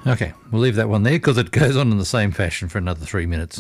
Okay, we'll leave that one there because it goes on in the same fashion for another 3 minutes.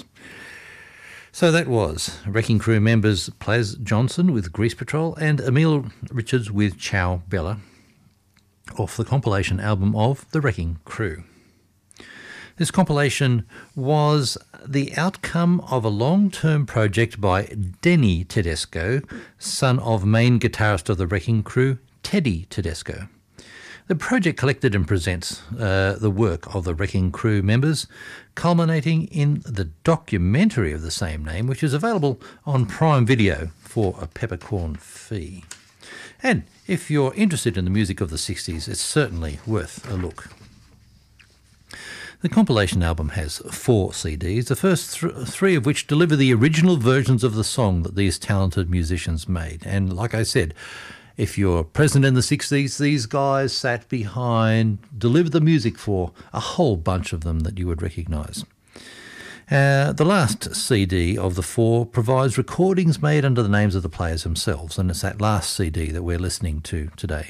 So that was Wrecking Crew members Plas Johnson with Grease Patrol and Emile Richards with Ciao Bella off the compilation album of The Wrecking Crew. This compilation was the outcome of a long-term project by Denny Tedesco, son of main guitarist of The Wrecking Crew, Teddy Tedesco. The project collected and presents the work of the Wrecking Crew members, culminating in the documentary of the same name, which is available on Prime Video for a peppercorn fee. And if you're interested in the music of the 60s, it's certainly worth a look. The compilation album has 4 CDs, the first 3 of which deliver the original versions of the song that these talented musicians made. And like I said, if you're present in the 60s, these guys sat behind, delivered the music for a whole bunch of them that you would recognise. The last CD of the 4 provides recordings made under the names of the players themselves, and it's that last CD that we're listening to today.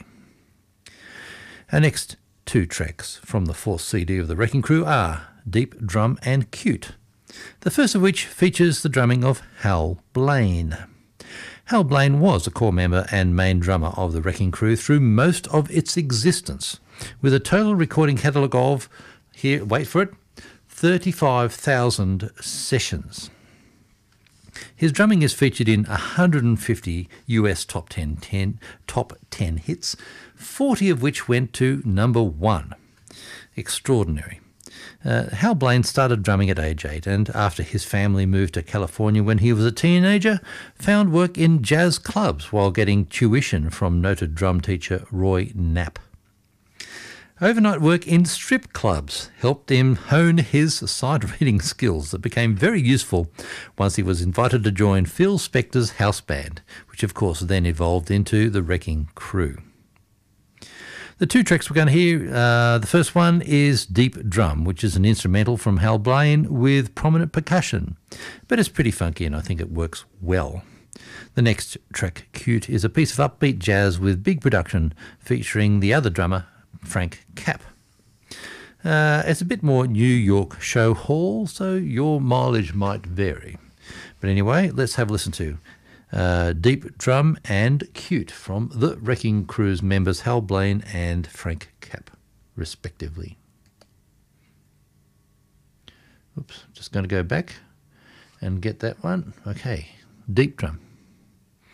Our next 2 tracks from the 4th CD of the Wrecking Crew are Deep Drum and Cute, the first of which features the drumming of Hal Blaine. Hal Blaine was a core member and main drummer of the Wrecking Crew through most of its existence, with a total recording catalogue of, here, wait for it, 35,000 sessions. His drumming is featured in 150 US top 10 hits, 40 of which went to number 1. Extraordinary. Hal Blaine started drumming at age 8 and, after his family moved to California when he was a teenager, found work in jazz clubs while getting tuition from noted drum teacher Roy Knapp. Overnight work in strip clubs helped him hone his sight-reading skills that became very useful once he was invited to join Phil Spector's house band, which of course then evolved into the Wrecking Crew. The 2 tracks we're going to hear, the first one is Deep Drum, which is an instrumental from Hal Blaine with prominent percussion, but it's pretty funky and I think it works well. The next track, Cute, is a piece of upbeat jazz with big production featuring the other drummer, Frank Capp. It's a bit more New York show hall, so your mileage might vary. But anyway, let's have a listen to Deep Drum and Cute from the Wrecking Crew's members Hal Blaine and Frank Capp, respectively. Oops, just going to go back and get that one. Okay, Deep Drum.